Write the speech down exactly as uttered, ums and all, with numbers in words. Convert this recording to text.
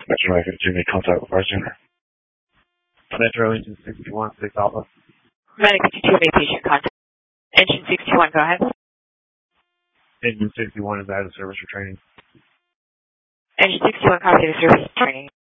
Metro nine fifty-two, make contact with our center. Metro Engine sixty-one, six Alpha. Medic fifty-two, make patient contact. Engine sixty-one, go ahead. Engine sixty-one is out of service for training. Engine sixty-one, copy the service training.